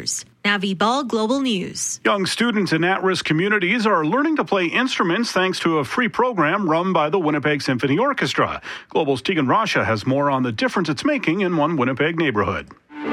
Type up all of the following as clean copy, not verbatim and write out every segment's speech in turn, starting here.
hours. Navi Ball, Global News. Young students in at-risk communities are learning to play instruments thanks to a free program run by the Winnipeg Symphony Orchestra. Global's Tegan Rasha has more on the difference it's making in one Winnipeg neighborhood.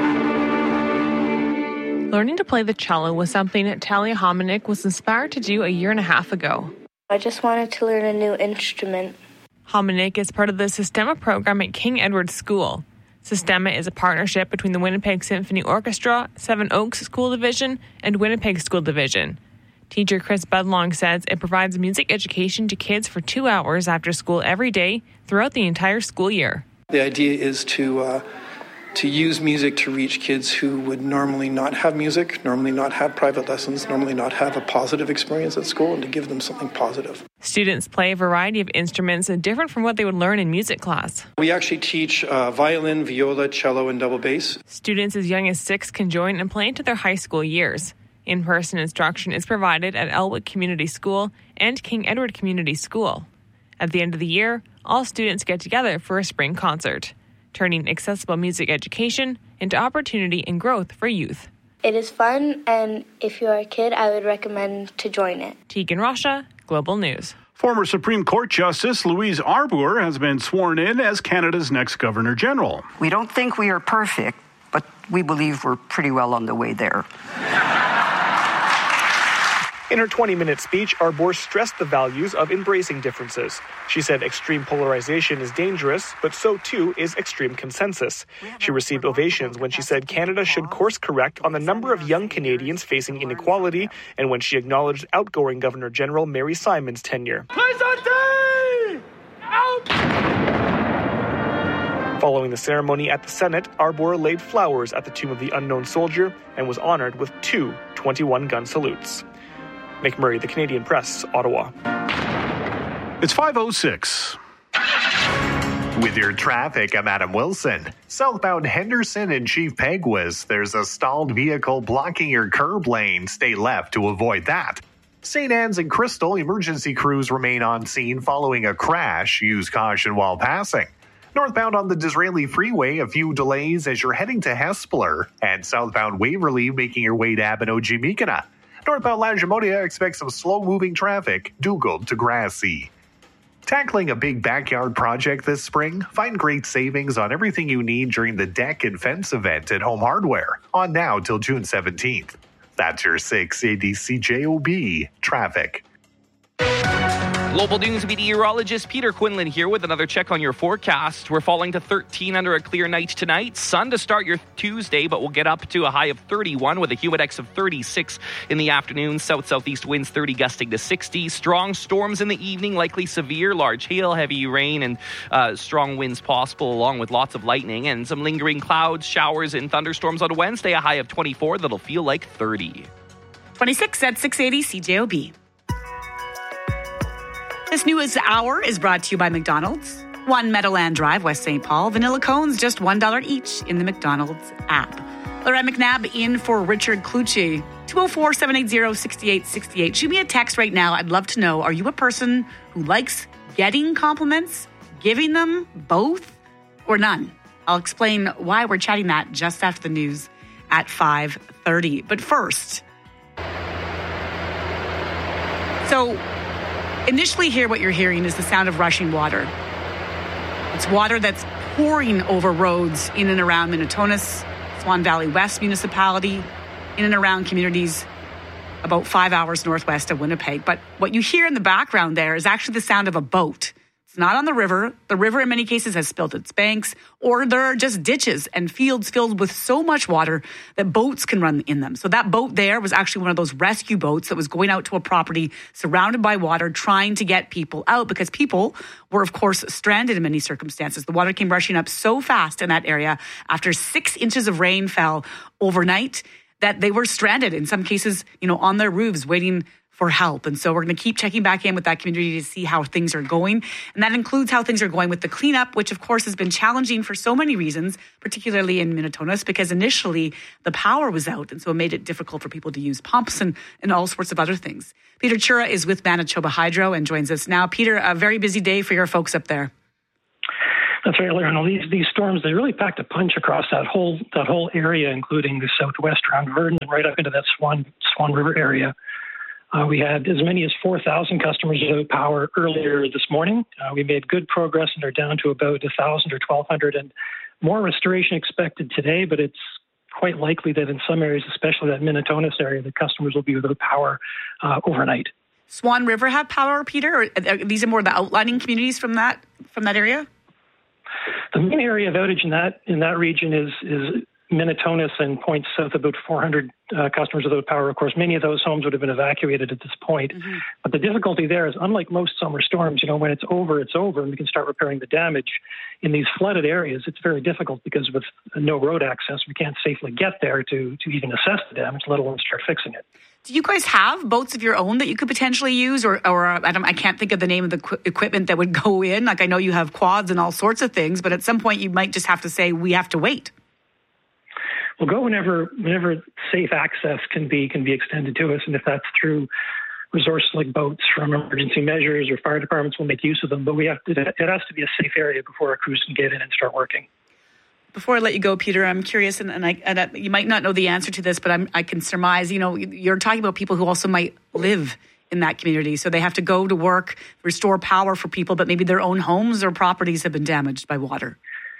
Learning to play the cello was something that Talia Hominick was inspired to do a year and a half ago. I just wanted to learn a new instrument. Hominick is part of the Sistema program at King Edward School. Sistema is a partnership between the Winnipeg Symphony Orchestra, Seven Oaks School Division, and Winnipeg School Division. Teacher Chris Budlong says it provides music education to kids for 2 hours after school every day throughout the entire school year. The idea is to use music to reach kids who would normally not have music, normally not have private lessons, normally not have a positive experience at school, and to give them something positive. Students play a variety of instruments different from what they would learn in music class. We actually teach violin, viola, cello, and double bass. Students as young as 6 can join and play into their high school years. In-person instruction is provided at Elwood Community School and King Edward Community School. At the end of the year, all students get together for a spring concert, turning accessible music education into opportunity and growth for youth. It is fun, and if you're a kid, I would recommend to join it. Tegan Rasha, Global News. Former Supreme Court Justice Louise Arbour has been sworn in as Canada's next Governor General. We don't think we are perfect, but we believe we're pretty well on the way there. In her 20-minute speech, Arbour stressed the values of embracing differences. She said extreme polarization is dangerous, but so too is extreme consensus. She received ovations when she said Canada should course correct on the number of young Canadians facing inequality, and when she acknowledged outgoing Governor General Mary Simon's tenure. Following the ceremony at the Senate, Arbour laid flowers at the tomb of the unknown soldier and was honored with 2 21-gun salutes. Nick Murray, The Canadian Press, Ottawa. It's 5:06. With your traffic, I'm Adam Wilson. Southbound Henderson and Chief Peguis, there's a stalled vehicle blocking your curb lane. Stay left to avoid that. St. Anne's and Crystal, emergency crews remain on scene following a crash. Use caution while passing. Northbound on the Disraeli Freeway, a few delays as you're heading to Hespeler. And southbound Waverly, making your way to Abino-Jimikana. Northbound Lagimodia expects some slow-moving traffic, Dugald to Grassy. Tackling a big backyard project this spring? Find great savings on everything you need during the deck and fence event at Home Hardware, on now till June 17th. That's your 680 CJOB traffic. Global News meteorologist Peter Quinlan here with another check on your forecast. We're falling to 13 under a clear night tonight. Sun to start your Tuesday, but we'll get up to a high of 31 with a humidex of 36 in the afternoon. South-southeast winds 30 gusting to 60. Strong storms in the evening, likely severe, large hail, heavy rain, and strong winds possible along with lots of lightning and some lingering clouds, showers, and thunderstorms on Wednesday. A high of 24 that'll feel like 30. 26 at 680 CJOB. This newest hour is brought to you by McDonald's. 1 Meadowland Drive, West St. Paul. Vanilla cones, just $1 each in the McDonald's app. Lorette McNabb in for Richard Clucci. 204-780-6868. Shoot me a text right now. I'd love to know, are you a person who likes getting compliments, giving them, both, or none? I'll explain why we're chatting that just after the news at 5:30. But first, so initially here, what you're hearing is the sound of rushing water. It's water that's pouring over roads in and around Minitonas, Swan Valley West Municipality, in and around communities about 5 hours northwest of Winnipeg. But what you hear in the background there is actually the sound of a boat. It's not on the river. The river in many cases has spilled its banks, or there are just ditches and fields filled with so much water that boats can run in them. So that boat there was actually one of those rescue boats that was going out to a property surrounded by water, trying to get people out because people were, of course, stranded in many circumstances. The water came rushing up so fast in that area after 6 inches of rain fell overnight that they were stranded, in some cases, on their roofs waiting for help. And so we're going to keep checking back in with that community to see how things are going. And that includes how things are going with the cleanup, which of course has been challenging for so many reasons, particularly in Minitonas, because initially the power was out. And so it made it difficult for people to use pumps and all sorts of other things. Peter Chura is with Manitoba Hydro and joins us now. Peter, a very busy day for your folks up there. That's right, Laurel. These storms, they really packed a punch across that whole area, including the southwest around Verdun and right up into that Swan River area. We had as many as 4,000 customers without power earlier this morning. We made good progress and are down to about 1,000 or 1,200, and more restoration expected today, but it's quite likely that in some areas, especially that Minnetonka area, the customers will be without power overnight. Swan River have power, Peter? Or these are more the outlining communities from that area? The main area of outage in that region is Minnetonka and points south, about 400 customers without power. Of course, many of those homes would have been evacuated at this point. Mm-hmm. But the difficulty there is, unlike most summer storms, when it's over, and we can start repairing the damage. In these flooded areas, it's very difficult because with no road access, we can't safely get there to even assess the damage, let alone start fixing it. Do you guys have boats of your own that you could potentially use, or I can't think of the name of the equipment that would go in? Like, I know you have quads and all sorts of things, but at some point you might just have to say, we have to wait. We'll go whenever safe access can be extended to us, and if that's through resources like boats from emergency measures or fire departments, will make use of them. But it has to be a safe area before our crews can get in and start working. Before I let you go, Peter, I'm curious, and you might not know the answer to this, but I can surmise. You're talking about people who also might live in that community, so they have to go to work, restore power for people, but maybe their own homes or properties have been damaged by water.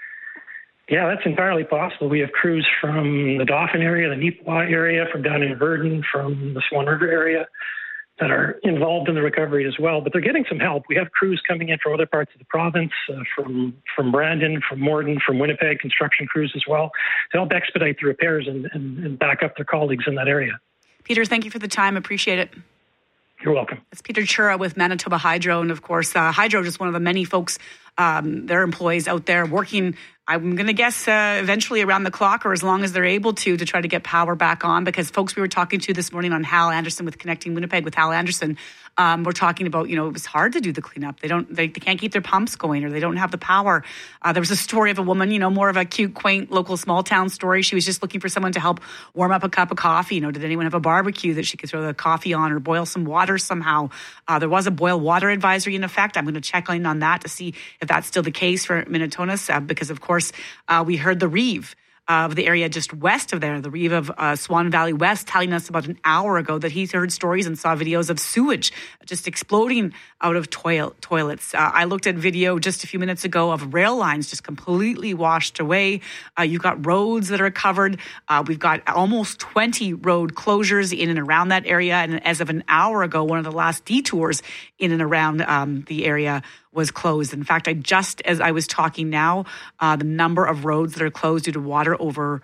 Yeah, that's entirely possible. We have crews from the Dauphin area, the Neepawa area, from down in Verdun, from the Swan River area that are involved in the recovery as well. But they're getting some help. We have crews coming in from other parts of the province, from Brandon, from Morden, from Winnipeg, construction crews as well, to help expedite the repairs and back up their colleagues in that area. Peter, thank you for the time. Appreciate it. You're welcome. It's Peter Chura with Manitoba Hydro. And of course, Hydro is one of the many folks, their employees out there working, I'm going to guess, eventually around the clock or as long as they're able to try to get power back on. Because folks we were talking to this morning on Hal Anderson with Connecting Winnipeg with Hal Anderson, we're talking about, it was hard to do the cleanup. They can't keep their pumps going, or they don't have the power. There was a story of a woman, more of a cute, quaint, local small town story. She was just looking for someone to help warm up a cup of coffee. Did anyone have a barbecue that she could throw the coffee on or boil some water somehow? There was a boil water advisory in effect. I'm going to check in on that to see if that's still the case for Minnetonka, because of course we heard the Reeve of the area just west of there, the Reeve of Swan Valley West, telling us about an hour ago that he's heard stories and saw videos of sewage just exploding out of toilets. I looked at video just a few minutes ago of rail lines just completely washed away. You've got roads that are covered. We've got almost 20 road closures in and around that area. And as of an hour ago, one of the last detours in and around the area was closed. In fact, as I was talking now, the number of roads that are closed due to water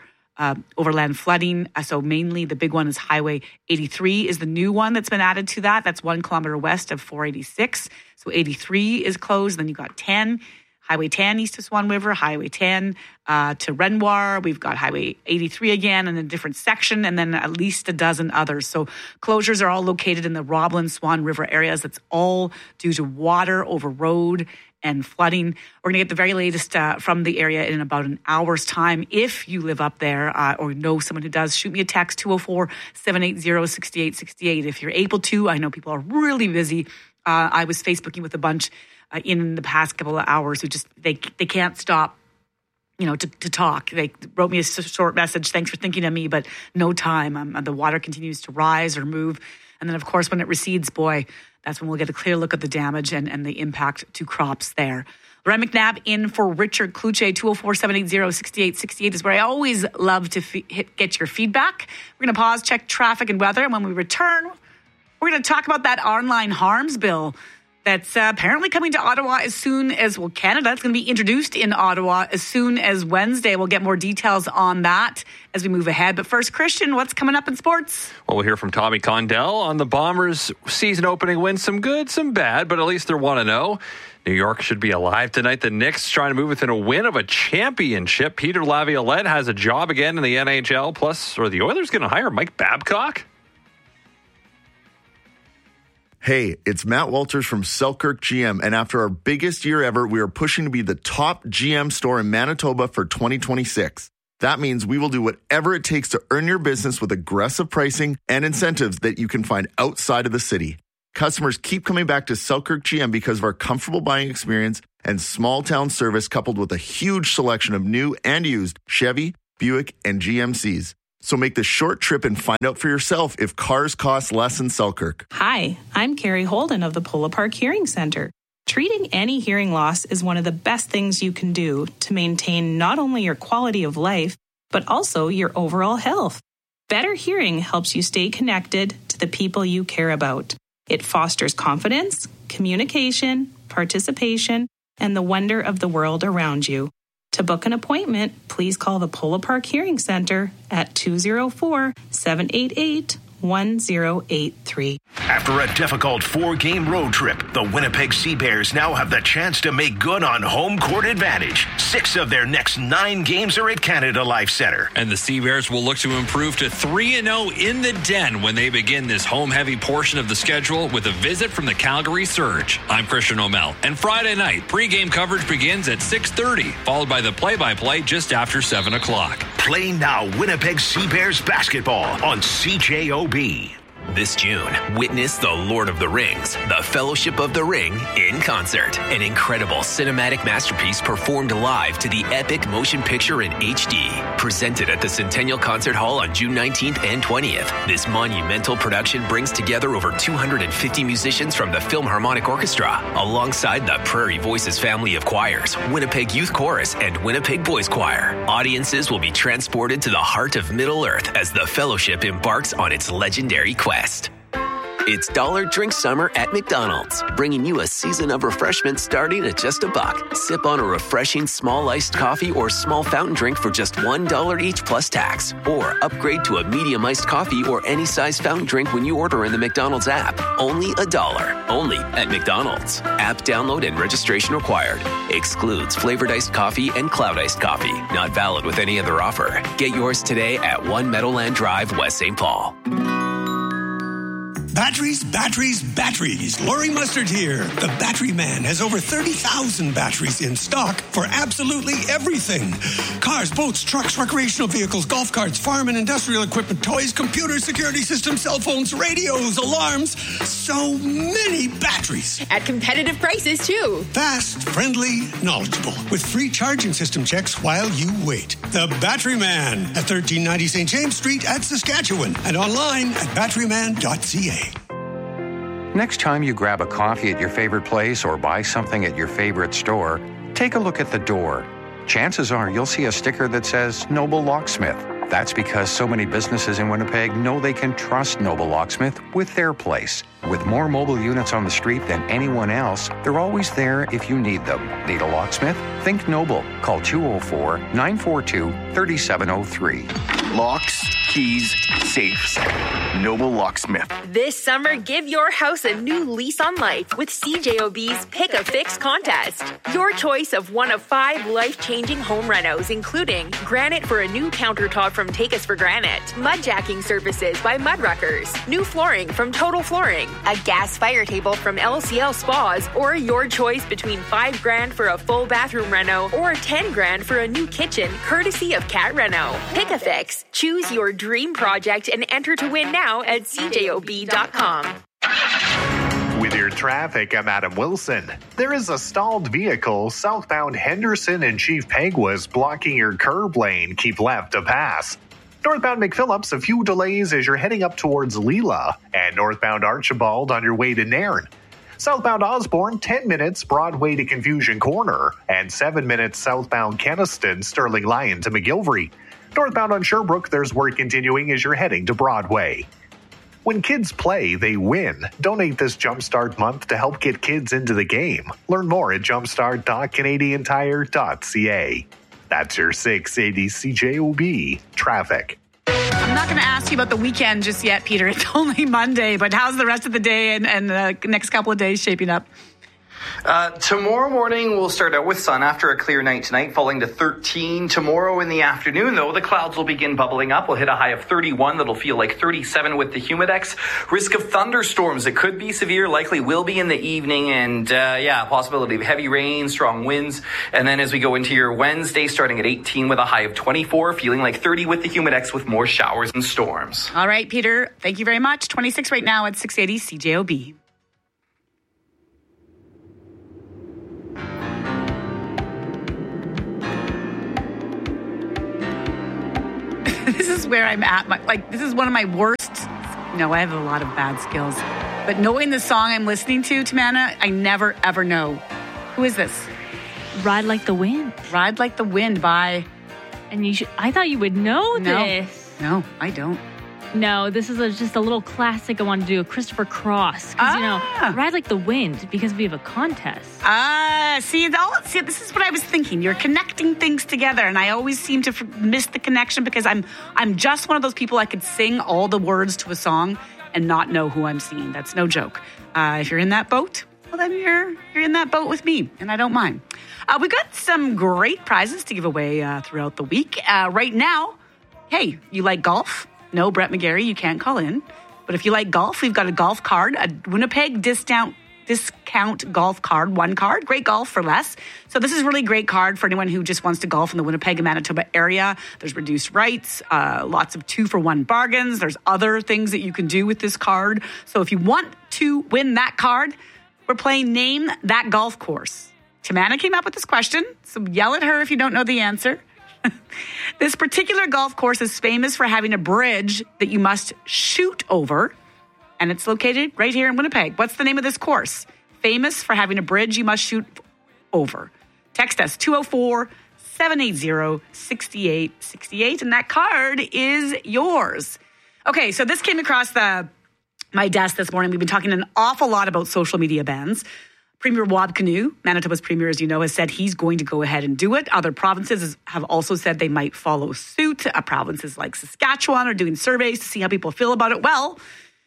overland flooding. So mainly the big one is Highway 83 is the new one that's been added to that. That's 1 kilometer west of 486. So 83 is closed. Then you've got 10, Highway 10 east of Swan River, Highway 10 to Renoir. We've got Highway 83 again in a different section, and then at least a dozen others. So closures are all located in the Roblin, Swan River areas. That's all due to water over road and flooding. We're going to get the very latest from the area in about an hour's time. If you live up there or know someone who does, shoot me a text, 204-780-6868. If you're able to, I know people are really busy. I was Facebooking with a bunch in the past couple of hours who just, they can't stop, to talk. They wrote me a short message, thanks for thinking of me, but no time. The water continues to rise or move. And then, of course, when it recedes, boy, that's when we'll get a clear look at the damage and the impact to crops there. Lorraine McNabb in for Richard Kluche. 204-780-6868 is where I always love to get your feedback. We're going to pause, check traffic and weather, and when we return, we're going to talk about that online harms bill that's apparently coming to Ottawa as soon as, Canada. It's going to be introduced in Ottawa as soon as Wednesday. We'll get more details on that as we move ahead. But first, Christian, what's coming up in sports? Well, we'll hear from Tommy Condell on the Bombers' season opening win. Some good, some bad, but at least they're 1-0. New York should be alive tonight. The Knicks trying to move within a win of a championship. Peter Laviolette has a job again in the NHL. Plus, are the Oilers going to hire Mike Babcock? Hey, it's Matt Walters from Selkirk GM, and after our biggest year ever, we are pushing to be the top GM store in Manitoba for 2026. That means we will do whatever it takes to earn your business with aggressive pricing and incentives that you can find outside of the city. Customers keep coming back to Selkirk GM because of our comfortable buying experience and small town service coupled with a huge selection of new and used Chevy, Buick, and GMCs. So make the short trip and find out for yourself if cars cost less in Selkirk. Hi, I'm Carrie Holden of the Polo Park Hearing Center. Treating any hearing loss is one of the best things you can do to maintain not only your quality of life, but also your overall health. Better hearing helps you stay connected to the people you care about. It fosters confidence, communication, participation, and the wonder of the world around you. To book an appointment, please call the Polo Park Hearing Center at 204-788-1083. After a difficult 4-game road trip, the Winnipeg Sea Bears now have the chance to make good on home court advantage. 6 of their next 9 games are at Canada Life Centre. And the Sea Bears will look to improve to 3-0 in the Den when they begin this home-heavy portion of the schedule with a visit from the Calgary Surge. I'm Christian O'Mell, and Friday night, pregame coverage begins at 6:30, followed by the play-by-play just after 7 o'clock. Play now Winnipeg Sea Bears basketball on CJOB. This June, witness The Lord of the Rings, The Fellowship of the Ring in concert. An incredible cinematic masterpiece performed live to the epic motion picture in HD. Presented at the Centennial Concert Hall on June 19th and 20th. This monumental production brings together over 250 musicians from the Philharmonic Orchestra, alongside the Prairie Voices family of choirs, Winnipeg Youth Chorus, and Winnipeg Boys Choir. Audiences will be transported to the heart of Middle-earth as the Fellowship embarks on its legendary quest. It's Dollar Drink Summer at McDonald's, bringing you a season of refreshment starting at just $1. Sip on a refreshing small iced coffee or small fountain drink for just $1 each plus tax. Or upgrade to a medium iced coffee or any size fountain drink when you order in the McDonald's app. Only $1. Only at McDonald's. App download and registration required. Excludes flavored iced coffee and cloud iced coffee. Not valid with any other offer. Get yours today at 1 Meadowland Drive, West St. Paul. Batteries. Laurie Mustard here. The Battery Man has over 30,000 batteries in stock for absolutely everything. Cars, boats, trucks, recreational vehicles, golf carts, farm and industrial equipment, toys, computers, security systems, cell phones, radios, alarms. So many batteries. At competitive prices, too. Fast, friendly, knowledgeable. With free charging system checks while you wait. The Battery Man at 1390 St. James Street at Saskatchewan. And online at batteryman.ca. Next time you grab a coffee at your favorite place or buy something at your favorite store, take a look at the door. Chances are you'll see a sticker that says Noble Locksmith. That's because so many businesses in Winnipeg know they can trust Noble Locksmith with their place. With more mobile units on the street than anyone else, they're always there if you need them. Need a locksmith? Think Noble. Call 204-942-3703. Locks, keys, safes. Noble Locksmith. This summer, give your house a new lease on life with CJOB's Pick a Fix contest. Your choice of one of 5 life-changing home renos, including granite for a new countertop from Take Us for Granite, mud jacking services by Mudruckers, new flooring from Total Flooring, a gas fire table from LCL Spas, or your choice between $5,000 for a full bathroom reno or $10,000 for a new kitchen, courtesy of Cat Reno. Pick a Fix. Choose your dream project and enter to win now at CJOB.com. With your traffic, I'm Adam Wilson. There is a stalled vehicle southbound Henderson and Chief Peguis blocking your curb lane. Keep left to pass. Northbound McPhillips, a few delays as you're heading up towards Leela, and northbound Archibald on your way to Nairn. Southbound Osborne, 10 minutes Broadway to Confusion Corner, and 7 minutes southbound Kenaston, Sterling Lyon to McGilvery. Northbound on Sherbrooke, there's work continuing as you're heading to Broadway. When kids play, they win. Donate this Jumpstart month to help get kids into the game. Learn more at jumpstart.canadiantire.ca. That's your 680 CJOB traffic. I'm not going to ask you about the weekend just yet, Peter. It's only Monday, but how's the rest of the day and the next couple of days shaping up? Tomorrow morning, we'll start out with sun after a clear night tonight, falling to 13. Tomorrow in the afternoon, though, the clouds will begin bubbling up. We'll hit a high of 31. That'll feel like 37 with the humidex. Risk of thunderstorms. It could be severe, likely will be in the evening. And, possibility of heavy rain, strong winds. And then as we go into your Wednesday, starting at 18 with a high of 24, feeling like 30 with the humidex with more showers and storms. All right, Peter. Thank you very much. 26 right now at 680 CJOB. This is where I'm at. This is one of my worst. No, I have a lot of bad skills. But knowing the song I'm listening to, Tamana, I never, ever know. Who is this? Ride Like the Wind. Ride Like the Wind by... And I thought you would know this. No, I don't. No, this is just a little classic I want to do, Christopher Cross. Because, Ride Like the Wind, because we have a contest. See, this is what I was thinking. You're connecting things together, and I always seem to miss the connection because I'm just one of those people I could sing all the words to a song and not know who I'm singing. That's no joke. If you're in that boat, well, then you're in that boat with me, and I don't mind. We've got some great prizes to give away throughout the week. Right now, hey, you like golf? No, Brett McGarry, you can't call in. But if you like golf, we've got a golf card, a Winnipeg discount golf card, one card. Great golf for less. So this is a really great card for anyone who just wants to golf in the Winnipeg and Manitoba area. There's reduced rates, lots of 2-for-1 bargains. There's other things that you can do with this card. So if you want to win that card, we're playing Name That Golf Course. Tamana came up with this question, so yell at her if you don't know the answer. This particular golf course is famous for having a bridge that you must shoot over, and it's located right here in Winnipeg. What's the name of this course? Famous for having a bridge you must shoot over. Text us 204-780-6868, and that card is yours. Okay, so this came across my desk this morning. We've been talking an awful lot about social media bans. Premier Wab Kinew, Manitoba's premier, as you know, has said he's going to go ahead and do it. Other provinces have also said they might follow suit. Provinces like Saskatchewan are doing surveys to see how people feel about it. Well,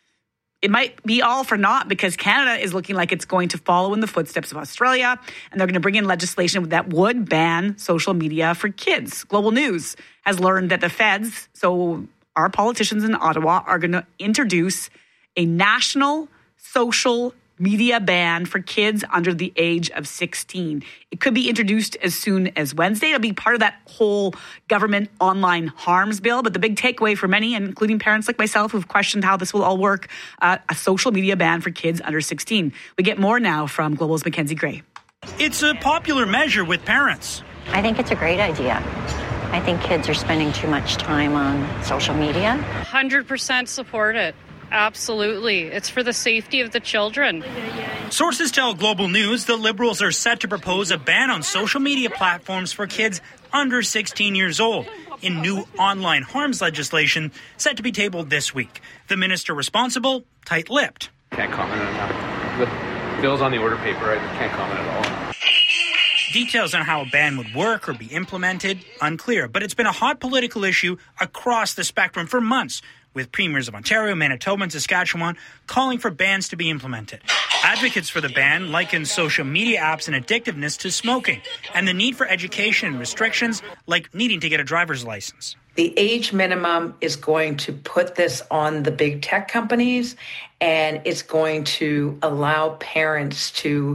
it might be all for naught because Canada is looking like it's going to follow in the footsteps of Australia, and they're going to bring in legislation that would ban social media for kids. Global News has learned that the feds, so our politicians in Ottawa, are going to introduce a national social media ban for kids under the age of 16. It could be introduced as soon as Wednesday. It'll be part of that whole government online harms bill. But the big takeaway for many, including parents like myself who've questioned how this will all work, a social media ban for kids under 16. We get more now from Global's Mackenzie Gray. It's a popular measure with parents. I think it's a great idea. I think kids are spending too much time on social media. 100% support it. Absolutely. It's for the safety of the children. Sources tell Global News the Liberals are set to propose a ban on social media platforms for kids under 16 years old in new online harms legislation set to be tabled this week. The minister responsible, tight-lipped. Can't comment on that. The bill's on the order paper. I can't comment at all. Details on how a ban would work or be implemented, unclear. But it's been a hot political issue across the spectrum for months, with premiers of Ontario, Manitoba, and Saskatchewan calling for bans to be implemented. Advocates for the ban liken social media apps and addictiveness to smoking and the need for education and restrictions like needing to get a driver's license. The age minimum is going to put this on the big tech companies, and it's going to allow parents to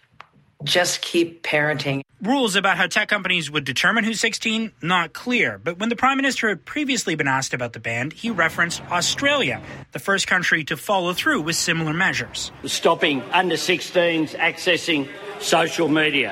just keep parenting. Rules about how tech companies would determine who's 16, not clear. But when the Prime Minister had previously been asked about the ban, he referenced Australia, the first country to follow through with similar measures. Stopping under 16s accessing social media.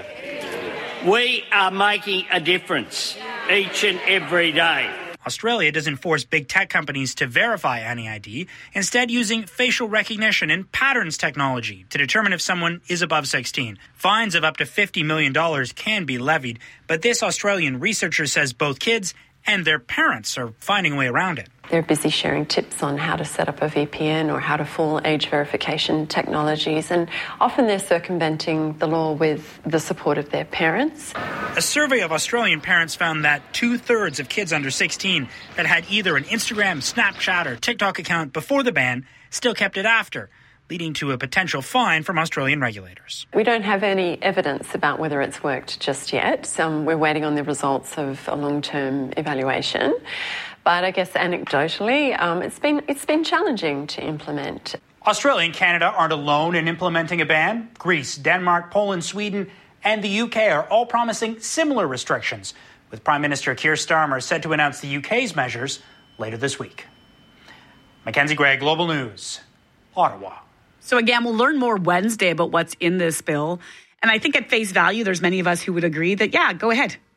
We are making a difference each and every day. Australia doesn't force big tech companies to verify any ID, instead using facial recognition and patterns technology to determine if someone is above 16. Fines of up to $50 million can be levied, but this Australian researcher says both kids and their parents are finding a way around it. They're busy sharing tips on how to set up a VPN or how to fool age verification technologies, and often they're circumventing the law with the support of their parents. A survey of Australian parents found that 2/3 of kids under 16 that had either an Instagram, Snapchat, or TikTok account before the ban still kept it after, leading to a potential fine from Australian regulators. We don't have any evidence about whether it's worked just yet. We're waiting on the results of a long-term evaluation. But I guess anecdotally, it's been challenging to implement. Australia and Canada aren't alone in implementing a ban. Greece, Denmark, Poland, Sweden, and the UK are all promising similar restrictions, with Prime Minister Keir Starmer set to announce the UK's measures later this week. Mackenzie Gray, Global News, Ottawa. So again, we'll learn more Wednesday about what's in this bill. And I think at face value, there's many of us who would agree that, yeah, go ahead.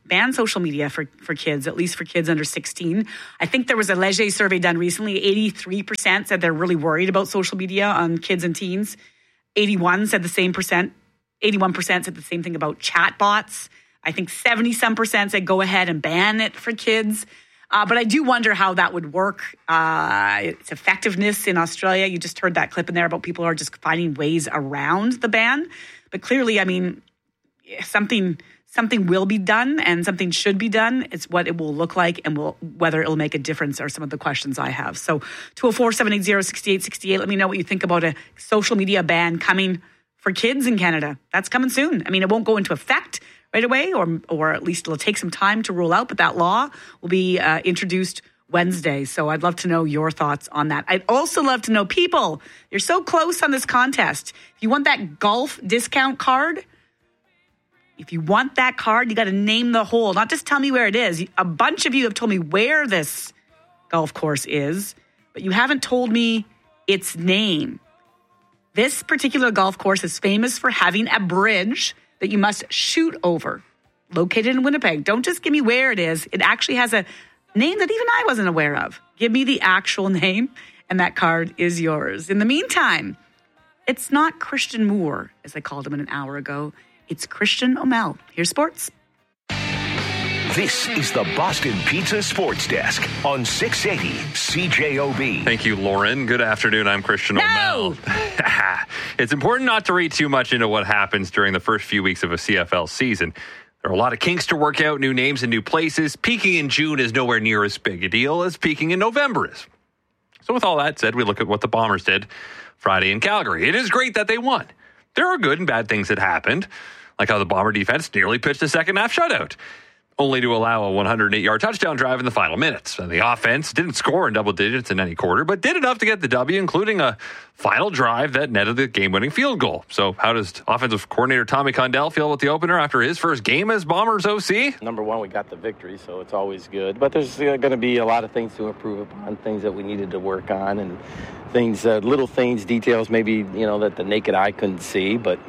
ban social media for kids, at least for kids under 16. I think there was a Leger survey done recently. 83% said they're really worried about social media on kids and teens. 81% said the same percent. 81% said the same thing about chatbots. I think 70-some% said go ahead and ban it for kids. But I do wonder how that would work. Its effectiveness in Australia. You just heard that clip in there about people who are just finding ways around the ban. But clearly, I mean, something will be done and something should be done. It's what it will look like and whether it will make a difference are some of the questions I have. So 204-780-6868. Let me know what you think about a social media ban coming for kids in Canada. That's coming soon. I mean, it won't go into effect right away, or at least it'll take some time to roll out, but that law will be introduced Wednesday. So I'd love to know your thoughts on that. I'd also love to know, people, you're so close on this contest. If you want that golf discount card, you got to name the hole, not just tell me where it is. A bunch of you have told me where this golf course is, but you haven't told me its name. This particular golf course is famous for having a bridge that you must shoot over, located in Winnipeg. Don't just give me where it is. It actually has a name that even I wasn't aware of. Give me the actual name, and that card is yours. In the meantime, it's not Christian Moore, as I called him an hour ago. It's Christian O'Mell. Here's sports. This is the Boston Pizza Sports Desk on 680 CJOB. Thank you, Lauren. Good afternoon. I'm Christian O'Mell. It's important not to read too much into what happens during the first few weeks of a CFL season. There are a lot of kinks to work out, new names and new places. Peaking in June is nowhere near as big a deal as peaking in November is. So with all that said, we look at what the Bombers did Friday in Calgary. It is great that they won. There are good and bad things that happened, like how the Bomber defense nearly pitched a second-half shutout, only to allow a 108-yard touchdown drive in the final minutes. And the offense didn't score in double digits in any quarter, but did enough to get the W, including a final drive that netted the game-winning field goal. So how does offensive coordinator Tommy Condell feel about the opener after his first game as Bombers OC? Number one, we got the victory, so it's always good. But there's going to be a lot of things to improve upon, things that we needed to work on, and things, little things, details maybe, that the naked eye couldn't see, but,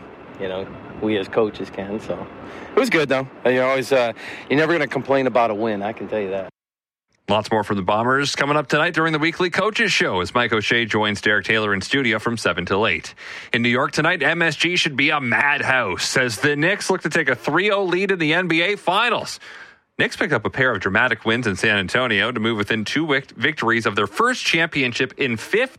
we as coaches can, so... It was good, though. You're never going to complain about a win, I can tell you that. Lots more from the Bombers coming up tonight during the weekly Coaches Show as Mike O'Shea joins Derek Taylor in studio from 7 till 8. In New York tonight, MSG should be a madhouse as the Knicks look to take a 3-0 lead in the NBA Finals. Knicks picked up a pair of dramatic wins in San Antonio to move within two victories of their first championship in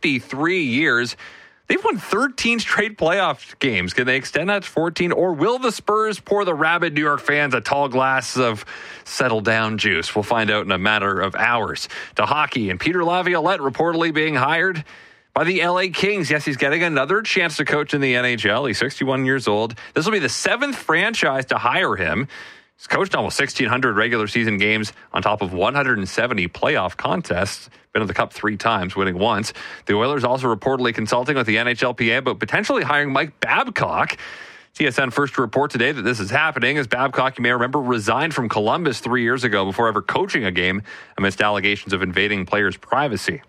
53 years. They've won 13 straight playoff games. Can they extend that to 14? Or will the Spurs pour the rabid New York fans a tall glass of settle-down juice? We'll find out in a matter of hours. To hockey, and Peter Laviolette reportedly being hired by the LA Kings. Yes, he's getting another chance to coach in the NHL. He's 61 years old. This will be the 7th franchise to hire him. He's coached almost 1,600 regular season games on top of 170 playoff contests. Been in the Cup 3 times, winning once. The Oilers also reportedly consulting with the NHLPA about potentially hiring Mike Babcock. TSN first to report today that this is happening as Babcock, you may remember, resigned from Columbus 3 years ago before ever coaching a game amidst allegations of invading players' privacy.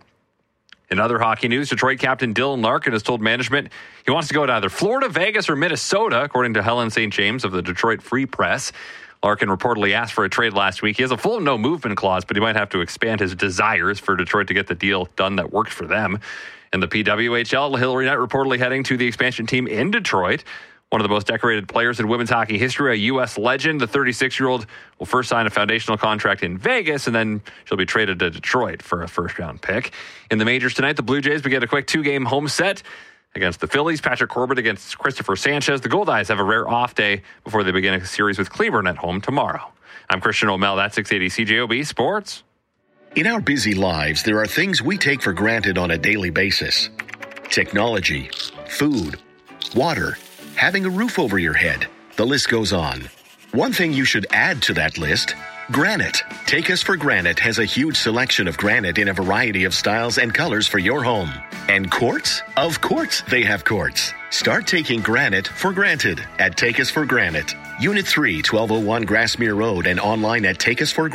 In other hockey news, Detroit captain Dylan Larkin has told management he wants to go to either Florida, Vegas, or Minnesota, according to Helen St. James of the Detroit Free Press. Larkin reportedly asked for a trade last week. He has a full no-movement clause, but he might have to expand his desires for Detroit to get the deal done that worked for them. In the PWHL, Hillary Knight reportedly heading to the expansion team in Detroit. One of the most decorated players in women's hockey history, a U.S. legend. The 36-year-old will first sign a foundational contract in Vegas, and then she'll be traded to Detroit for a first-round pick. In the majors tonight, the Blue Jays begin a quick 2-game home set against the Phillies. Patrick Corbett against Christopher Sanchez. The Goldeyes have a rare off day before they begin a series with Cleveland at home tomorrow. I'm Christian O'Mell. That's 680 CJOB Sports. In our busy lives, there are things we take for granted on a daily basis. Technology, food, water, having a roof over your head. The list goes on. One thing you should add to that list: granite. Take Us for Granite has a huge selection of granite in a variety of styles and colors for your home. And quartz? Of course they have quartz. Start taking granite for granted at Take Us for Granite. Unit 3, 1201 Grassmere Road, and online at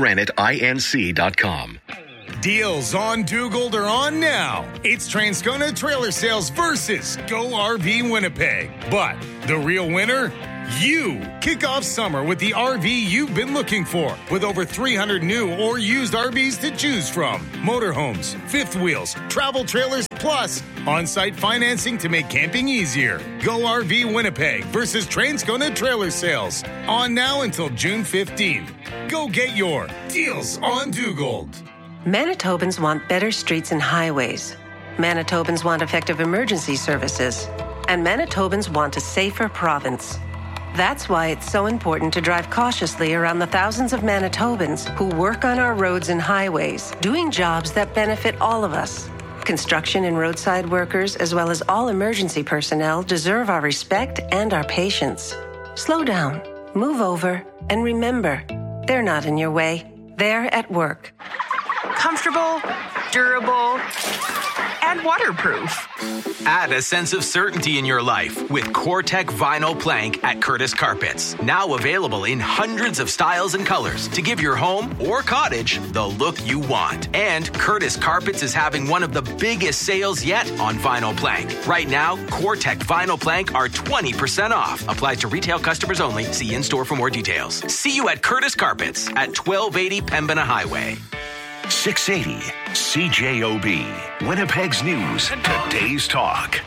takeusforgraniteinc.com. Deals on Dugald are on now. It's Transcona Trailer Sales versus Go RV Winnipeg. But the real winner? You kick off summer with the RV you've been looking for, with over 300 new or used RVs to choose from. Motorhomes, fifth wheels, travel trailers, plus on-site financing to make camping easier. Go RV Winnipeg versus Transcona Trailer Sales. On now until June 15th. Go get your deals on Duggold. Manitobans want better streets and highways. Manitobans want effective emergency services. And Manitobans want a safer province. That's why it's so important to drive cautiously around the thousands of Manitobans who work on our roads and highways, doing jobs that benefit all of us. Construction and roadside workers, as well as all emergency personnel, deserve our respect and our patience. Slow down, move over, and remember, they're not in your way. They're at work. Comfortable, durable, and waterproof. Add a sense of certainty in your life with CoreTech Vinyl Plank at Curtis Carpets. Now available in hundreds of styles and colors to give your home or cottage the look you want. And Curtis Carpets is having one of the biggest sales yet on vinyl plank. Right now, CoreTech Vinyl Plank are 20% off. Applies to retail customers only. See in-store for more details. See you at Curtis Carpets at 1280 Pembina Highway. 680 CJOB, Winnipeg's News, Today's Talk.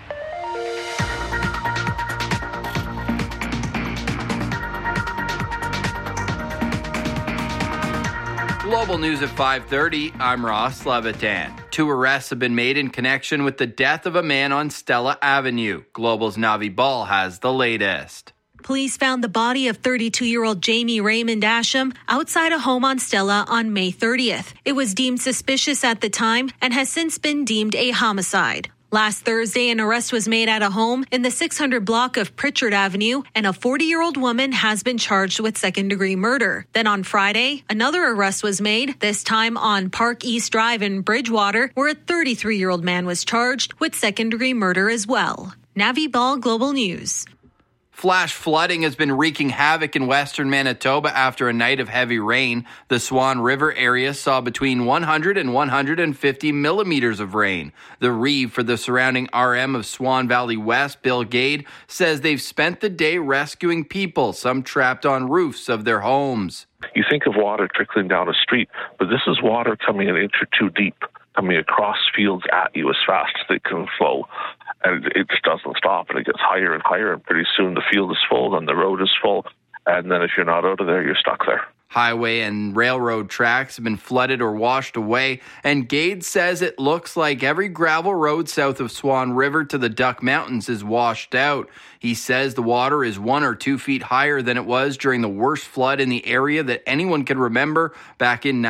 Global News at 5:30. I'm Ross Levitan. 2 arrests have been made in connection with the death of a man on Stella Avenue. Global's Navi Ball has the latest. Police found the body of 32-year-old Jamie Raymond Asham outside a home on Stella on May 30th. It was deemed suspicious at the time and has since been deemed a homicide. Last Thursday, an arrest was made at a home in the 600 block of Pritchard Avenue, and a 40-year-old woman has been charged with second-degree murder. Then on Friday, another arrest was made, this time on Park East Drive in Bridgewater, where a 33-year-old man was charged with second-degree murder as well. Navi Ball, Global News. Flash flooding has been wreaking havoc in western Manitoba after a night of heavy rain. The Swan River area saw between 100 and 150 millimeters of rain. The Reeve for the surrounding RM of Swan Valley West, Bill Gade, says they've spent the day rescuing people, some trapped on roofs of their homes. You think of water trickling down a street, but this is water coming an inch or two deep, coming across fields at you as fast as it can flow. And it just doesn't stop, and it gets higher and higher, and pretty soon the field is full, and the road is full, and then if you're not out of there, you're stuck there. Highway and railroad tracks have been flooded or washed away, and Gade says it looks like every gravel road south of Swan River to the Duck Mountains is washed out. He says the water is 1 or 2 feet higher than it was during the worst flood in the area that anyone can remember back in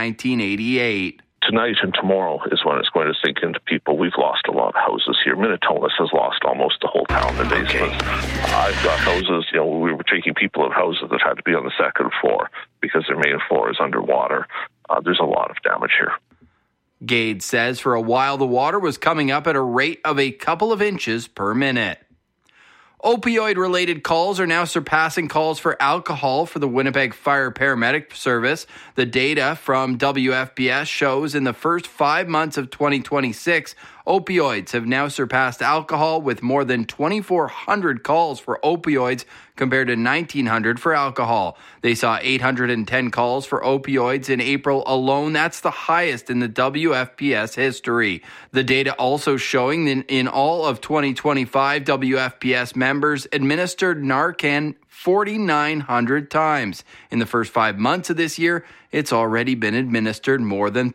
1988. Tonight and tomorrow is when it's going to sink into people. We've lost a lot of houses here. Minnetonka has lost almost the whole town in basements. I've got houses, we were taking people of houses that had to be on the second floor because their main floor is underwater. There's a lot of damage here. Gade says for a while the water was coming up at a rate of a couple of inches per minute. Opioid-related calls are now surpassing calls for alcohol for the Winnipeg Fire Paramedic Service. The data from WFPS shows in the first 5 months of 2026, opioids have now surpassed alcohol with more than 2,400 calls for opioids compared to 1,900 for alcohol. They saw 810 calls for opioids in April alone. That's the highest in the WFPS history. The data also showing that in all of 2025, WFPS members administered Narcan 4,900 times. In the first 5 months of this year, it's already been administered more than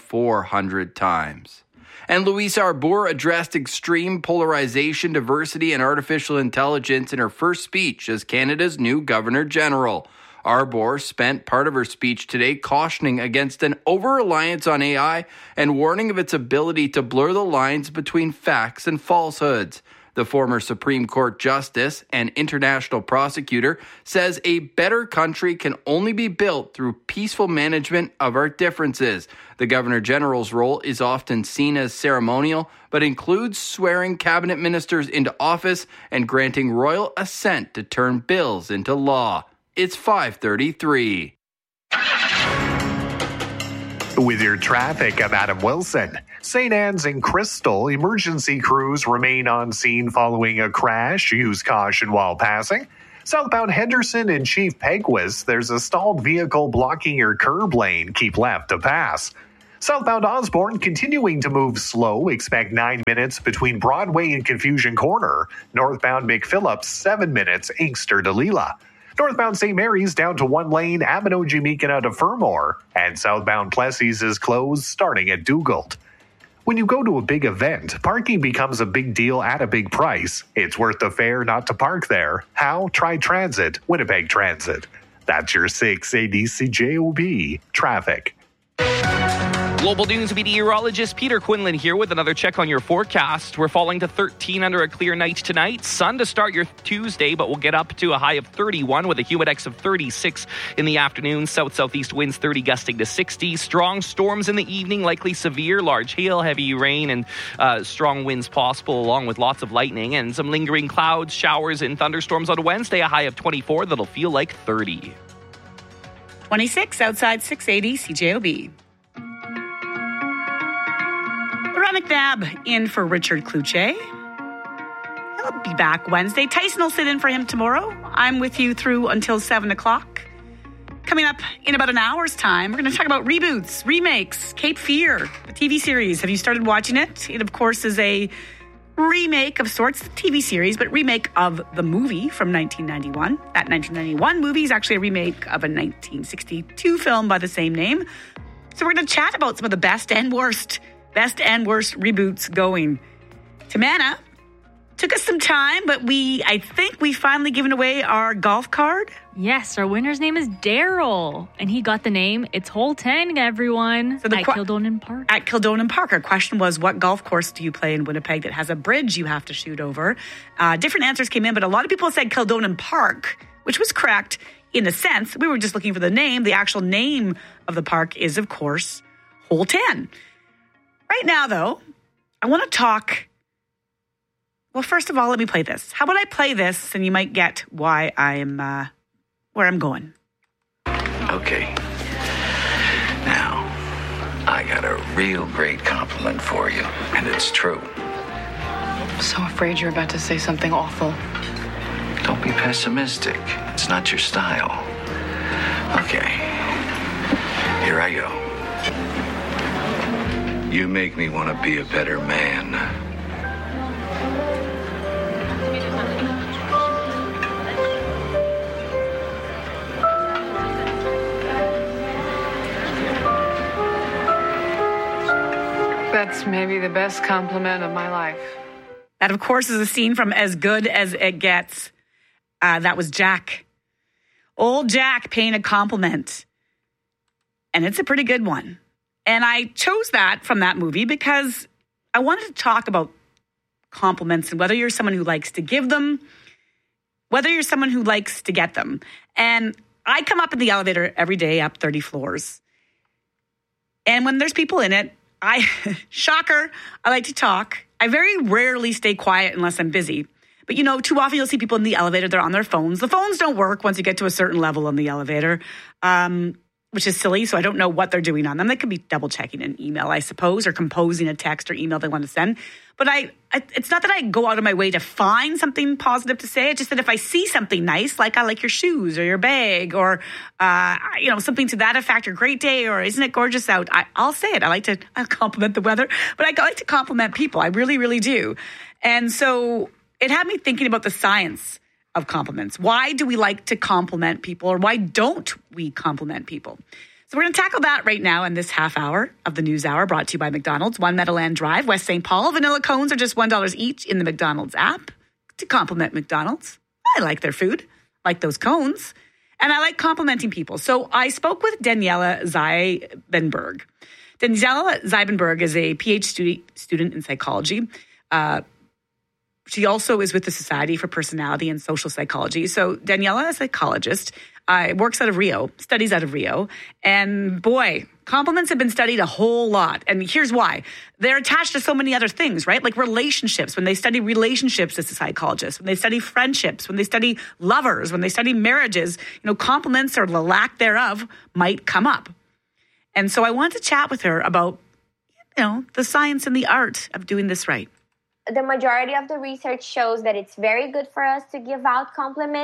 3,400 times. And Louise Arbour addressed extreme polarization, diversity, and artificial intelligence in her first speech as Canada's new Governor-General. Arbour spent part of her speech today cautioning against an over-reliance on AI and warning of its ability to blur the lines between facts and falsehoods. The former Supreme Court Justice and international prosecutor says a better country can only be built through peaceful management of our differences. The Governor-General's role is often seen as ceremonial, but includes swearing cabinet ministers into office and granting royal assent to turn bills into law. It's 5:33. With your traffic, I'm Adam Wilson. St. Anne's and Crystal, emergency crews remain on scene following a crash. Use caution while passing. Southbound Henderson and Chief Peguis, there's a stalled vehicle blocking your curb lane. Keep left to pass. Southbound Osborne continuing to move slow. Expect 9 minutes between Broadway and Confusion Corner. Northbound McPhillips, 7 minutes, Inkster to Leela. Northbound St. Mary's down to 1 lane, Abinogi-Meakin out of Fermor. And southbound Plessis is closed starting at Dugald. When you go to a big event, parking becomes a big deal at a big price. It's worth the fare not to park there. How? Try Transit, Winnipeg Transit. That's your 680 CJOB traffic. Global News meteorologist Peter Quinlan here with another check on your forecast. We're falling to 13 under a clear night tonight. Sun to start your Tuesday, but we'll get up to a high of 31 with a humidex of 36 in the afternoon. South-southeast winds 30 gusting to 60. Strong storms in the evening, likely severe, large hail, heavy rain, and strong winds possible along with lots of lightning and some lingering clouds, showers, and thunderstorms on Wednesday. A high of 24 that'll feel like 30. 26 outside 680 CJOB. Laura McNabb in for Richard Kluche. He'll be back Wednesday. Tyson will sit in for him tomorrow. I'm with you through until 7 o'clock. Coming up in about an hour's time, we're going to talk about reboots, remakes, Cape Fear, the TV series. Have you started watching it? It, of course, is a remake of sorts, the TV series, but remake of the movie from 1991. That 1991 movie is actually a remake of a 1962 film by the same name. So we're going to chat about some of the best and worst reboots going. Tamana took us some time, but I think we finally given away our golf card. Yes, our winner's name is Daryl, and he got the name It's Hole 10, everyone, so at Kildonan Park. At Kildonan Park. Our question was, what golf course do you play in Winnipeg that has a bridge you have to shoot over? Different answers came in, but a lot of people said Kildonan Park, which was correct in a sense. We were just looking for the name. The actual name of the park is, of course, Hole 10. Right now, though, I want to talk. Well, first of all, let me play this. How about I play this and you might get why I'm where I'm going. Okay. Now, I got a real great compliment for you, and it's true. I'm so afraid you're about to say something awful. Don't be pessimistic. It's not your style. Okay. Here I go. You make me want to be a better man. That's maybe the best compliment of my life. That, of course, is a scene from As Good as It Gets. That was Jack. Old Jack paying a compliment. And it's a pretty good one. And I chose that from that movie because I wanted to talk about compliments and whether you're someone who likes to give them, whether you're someone who likes to get them. And I come up in the elevator every day up 30 floors. And when there's people in it, shocker, I like to talk. I very rarely stay quiet unless I'm busy. But, too often you'll see people in the elevator, they're on their phones. The phones don't work once you get to a certain level on the elevator, which is silly. So I don't know what they're doing on them. They could be double checking an email, I suppose, or composing a text or email they want to send. But it's not that I go out of my way to find something positive to say. It's just that if I see something nice, like I like your shoes or your bag or, something to that effect, or great day, or isn't it gorgeous out? I'll say it. I'll compliment the weather, but I like to compliment people. I really, really do. And so it had me thinking about the science of compliments. Why do we like to compliment people, or why don't we compliment people? So we're going to tackle that right now in this half hour of the News Hour, brought to you by McDonald's, 1 Meadowland Drive, West St. Paul. Vanilla cones are just $1 each in the McDonald's app. To compliment McDonald's, I like their food, like those cones, and I like complimenting people. So I spoke with Daniela Zeibenberg. Daniela Zeibenberg is a PhD student in psychology. She also is with the Society for Personality and Social Psychology. So Daniela, a psychologist, works out of Rio, studies out of Rio. And boy, compliments have been studied a whole lot. And here's why. They're attached to so many other things, right? Like relationships. When they study relationships as a psychologist, when they study friendships, when they study lovers, when they study marriages, compliments or the lack thereof might come up. And so I wanted to chat with her about, the science and the art of doing this right. The majority of the research shows that it's very good for us to give out compliments,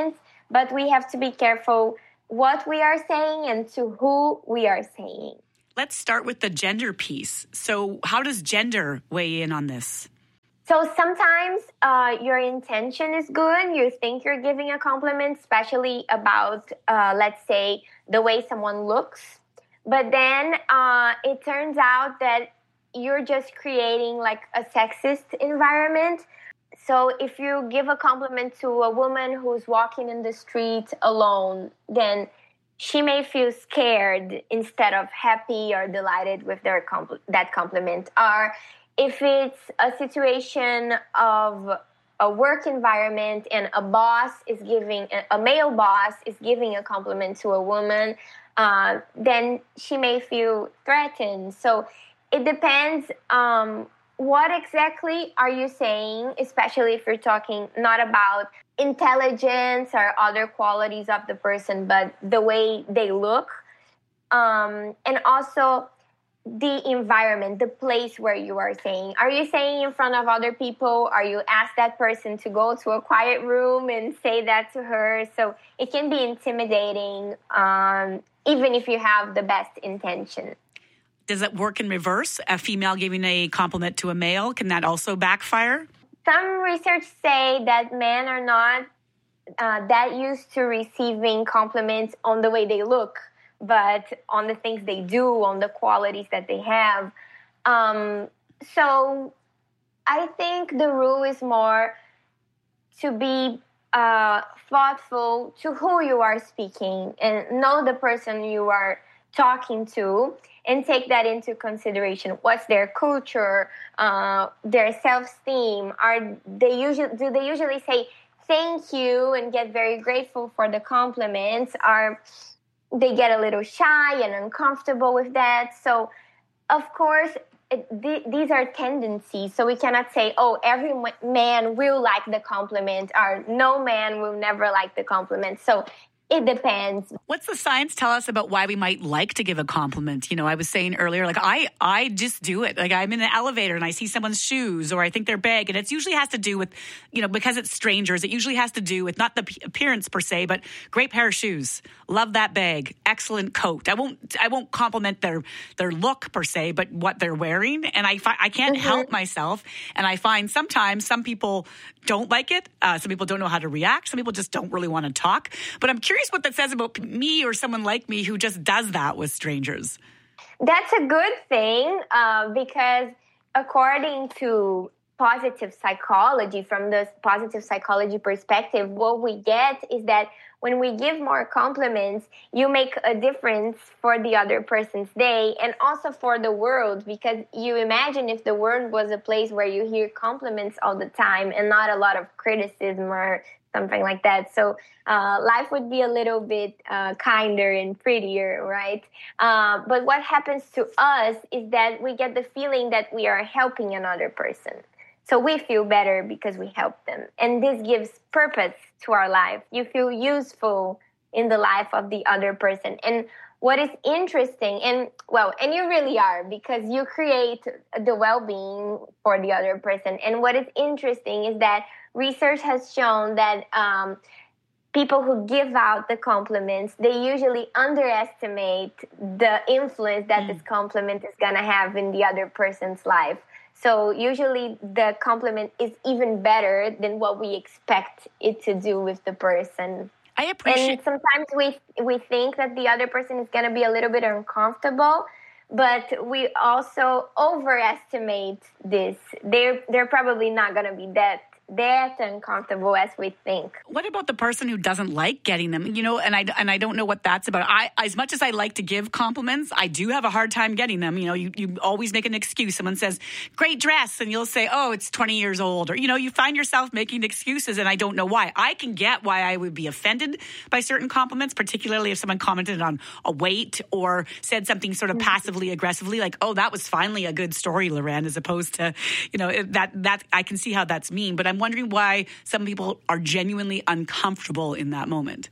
but we have to be careful what we are saying and to who we are saying. Let's start with the gender piece. So how does gender weigh in on this? So sometimes your intention is good. You think you're giving a compliment, especially about, let's say, the way someone looks. But then it turns out that you're just creating like a sexist environment. So if you give a compliment to a woman who's walking in the street alone, then she may feel scared instead of happy or delighted with that compliment. Or if it's a situation of a work environment and a male boss is giving a compliment to a woman, then she may feel threatened. So it depends. What exactly are you saying, especially if you're talking not about intelligence or other qualities of the person, but the way they look. And also the environment, the place where you are saying. Are you saying in front of other people? Are you ask that person to go to a quiet room and say that to her? So it can be intimidating, even if you have the best intention. Does it work in reverse? A female giving a compliment to a male, can that also backfire? Some research say that men are not that used to receiving compliments on the way they look, but on the things they do, on the qualities that they have. So I think the rule is more to be thoughtful to who you are speaking and know the person you are talking to and take that into consideration. What's their culture, their self-esteem? Do they usually say thank you and get very grateful for the compliments? Or they get a little shy and uncomfortable with that? So, of course, these are tendencies. So we cannot say, oh, every man will like the compliment, or no man will never like the compliment. So it depends. What's the science tell us about why we might like to give a compliment? You know, I was saying earlier, like I just do it. Like I'm in an elevator and I see someone's shoes or I think their bag, and it usually has to do with, you know, because it's strangers, it usually has to do with not the appearance per se, but great pair of shoes. Love that bag. Excellent coat. I won't compliment their look per se, but what they're wearing. And I can't help myself. And I find sometimes some people don't like it. Some people don't know how to react. Some people just don't really want to talk. But I'm curious what that says about me or someone like me who just does that with strangers. That's a good thing because according to positive psychology, from the positive psychology perspective, what we get is that when we give more compliments, you make a difference for the other person's day and also for the world, because you imagine if the world was a place where you hear compliments all the time and not a lot of criticism or something like that. So life would be a little bit kinder and prettier, right? But what happens to us is that we get the feeling that we are helping another person. So we feel better because we help them. And this gives purpose to our life. You feel useful in the life of the other person. And what is interesting, and you really are, because you create the well-being for the other person. And what is interesting is that research has shown that people who give out the compliments, they usually underestimate the influence that this compliment is going to have in the other person's life. So usually the compliment is even better than what we expect it to do with the person. I appreciate. And sometimes we think that the other person is going to be a little bit uncomfortable, but we also overestimate this. They're probably not going to be that uncomfortable as we think. What about the person who doesn't like getting them? You know, and I don't know what that's about. As much as I like to give compliments, I do have a hard time getting them. You know, you always make an excuse. Someone says, great dress, and you'll say, oh, it's 20 years old. Or, you know, you find yourself making excuses, and I don't know why. I can get why I would be offended by certain compliments, particularly if someone commented on a weight or said something sort of passively aggressively, like, oh, that was finally a good story, Loren, as opposed to, you know, that I can see how that's mean. But I'm wondering why some people are genuinely uncomfortable in that moment.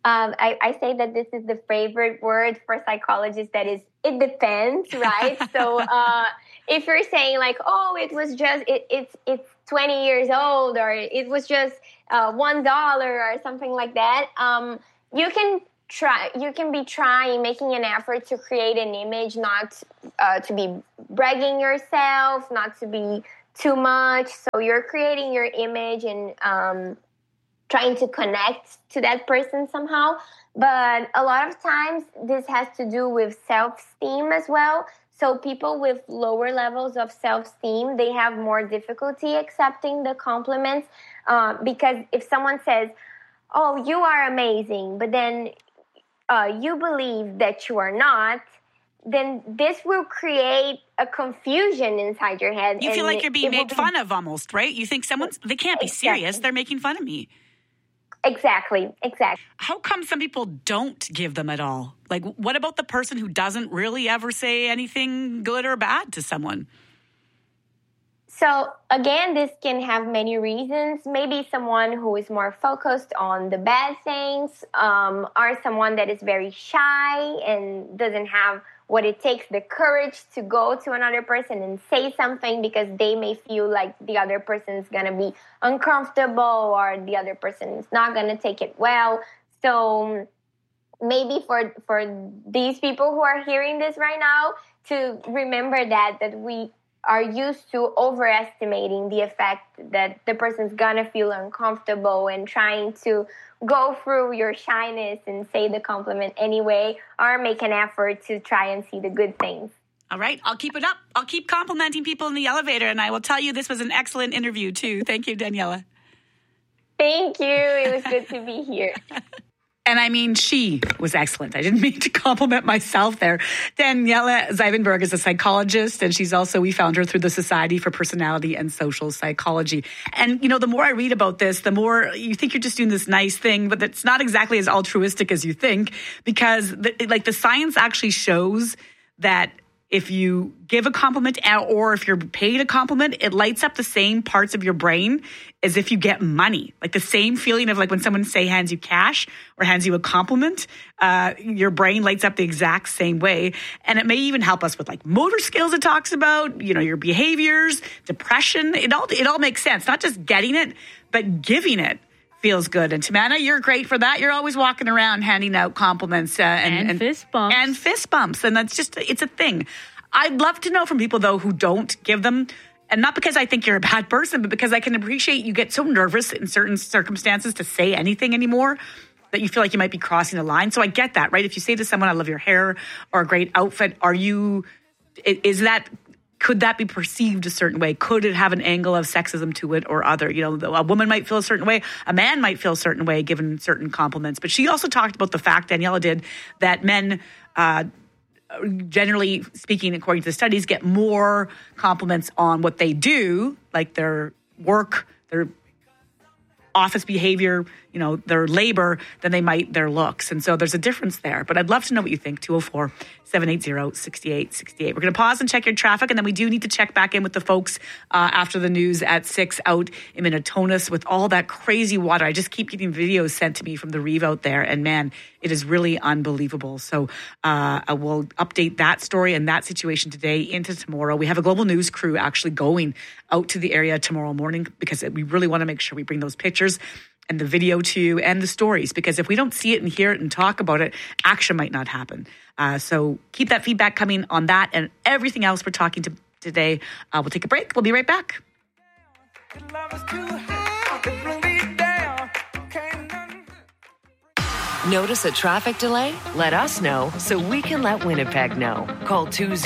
I say that this is the favorite word for psychologists. That is, it depends, right? So if you're saying like, oh, it was just it's 20 years old, or it was just $1 or something like that, you can be trying, making an effort to create an image, not to be bragging yourself, not to be too much. So you're creating your image and trying to connect to that person somehow. But a lot of times this has to do with self-esteem as well. So people with lower levels of self-esteem, they have more difficulty accepting the compliments because if someone says, oh, you are amazing, but then you believe that you are not, then this will create a confusion inside your head. You feel like you're being made fun of almost, right? You think they can't be serious. They're making fun of me. Exactly. How come some people don't give them at all? Like, what about the person who doesn't really ever say anything good or bad to someone? So, again, this can have many reasons. Maybe someone who is more focused on the bad things, or someone that is very shy and doesn't have what it takes, the courage to go to another person and say something because they may feel like the other person is going to be uncomfortable or the other person is not going to take it well. So maybe for these people who are hearing this right now, to remember that we are used to overestimating the effect that the person's gonna feel uncomfortable and trying to go through your shyness and say the compliment anyway, or make an effort to try and see the good things. All right, I'll keep it up. I'll keep complimenting people in the elevator, and I will tell you this was an excellent interview too. Thank you, Daniela. Thank you. It was good to be here. And I mean, she was excellent. I didn't mean to compliment myself there. Daniela Zeibenberg is a psychologist, and we found her through the Society for Personality and Social Psychology. And, the more I read about this, the more you think you're just doing this nice thing, but it's not exactly as altruistic as you think, because the science actually shows that if you give a compliment or if you're paid a compliment, it lights up the same parts of your brain as if you get money. Like the same feeling of like when someone hands you cash or hands you a compliment, your brain lights up the exact same way. And it may even help us with like motor skills it talks about, your behaviors, depression. It all makes sense. Not just getting it, but giving it feels good. And Tamana, you're great for that. You're always walking around handing out compliments and fist bumps. And fist bumps. And that's it's a thing. I'd love to know from people, though, who don't give them. And not because I think you're a bad person, but because I can appreciate you get so nervous in certain circumstances to say anything anymore that you feel like you might be crossing a line. So I get that, right? If you say to someone, I love your hair or a great outfit, could that be perceived a certain way? Could it have an angle of sexism to it or other? A woman might feel a certain way. A man might feel a certain way given certain compliments. But she also talked about the fact, Daniela did, that men, generally speaking, according to the studies, get more compliments on what they do, like their work, their office behavior, their labor, than they might their looks. And so there's a difference there. But I'd love to know what you think. 204-780-6868. We're going to pause and check your traffic, and then we do need to check back in with the folks after the news at 6 out in Minnetonka with all that crazy water. I just keep getting videos sent to me from the reeve out there, and man, it is really unbelievable. So I will update that story and that situation today into tomorrow. We have a Global News crew actually going out to the area tomorrow morning because we really want to make sure we bring those pictures and the video to you and the stories, because if we don't see it and hear it and talk about it, action might not happen. So keep that feedback coming on that and everything else we're talking to today. We'll take a break. We'll be right back. Notice a traffic delay? Let us know so we can let Winnipeg know. Call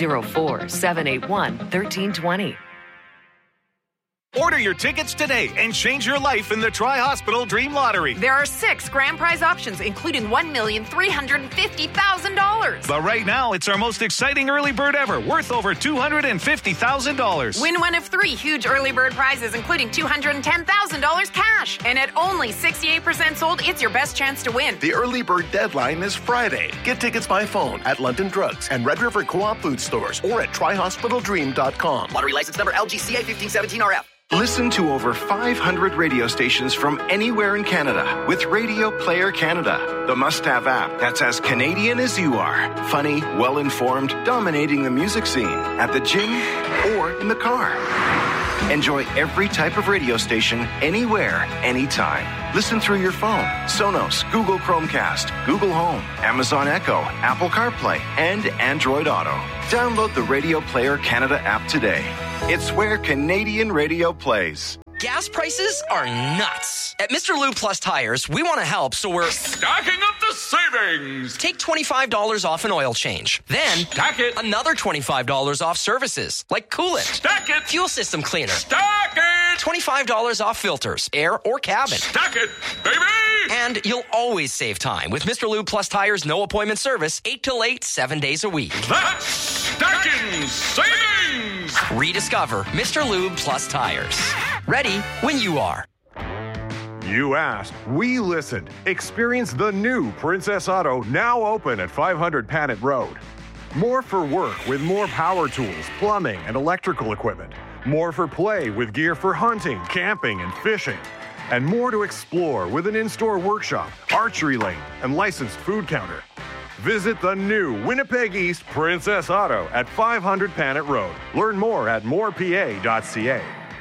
204-781-1320. Order your tickets today and change your life in the Tri-Hospital Dream Lottery. There are 6 grand prize options, including $1,350,000. But right now, it's our most exciting early bird ever, worth over $250,000. Win one of 3 huge early bird prizes, including $210,000 cash. And at only 68% sold, it's your best chance to win. The early bird deadline is Friday. Get tickets by phone at London Drugs and Red River Co-op food stores or at TriHospitalDream.com. Lottery license number LGCA 1517RF. Listen to over 500 radio stations from anywhere in Canada with Radio Player Canada, the must-have app that's as Canadian as you are. Funny, well-informed, dominating the music scene at the gym or in the car. Enjoy every type of radio station, anywhere, anytime. Listen through your phone, Sonos, Google Chromecast, Google Home, Amazon Echo, Apple CarPlay, and Android Auto. Download the Radio Player Canada app today. It's where Canadian radio plays. Gas prices are nuts. At Mr. Lube Plus Tires, we want to help, so we're stacking up the savings. Take $25 off an oil change. Then stack it. Another $25 off services, like coolant. Stack it. Fuel system cleaner. Stack it. $25 off filters, air or cabin. Stack it, baby. And you'll always save time with Mr. Lube Plus Tires' no appointment service, 8 till 8, 7 days a week. That's stacking savings. Rediscover Mr. Lube Plus Tires. Ready when you are. You asked, we listened. Experience the new Princess Auto, now open at 500 Panet Road. More for work with more power tools, plumbing, and electrical equipment. More for play with gear for hunting, camping, and fishing. And more to explore with an in-store workshop, archery lane, and licensed food counter. Visit the new Winnipeg East Princess Auto at 500 Panet Road. Learn more at morepa.ca.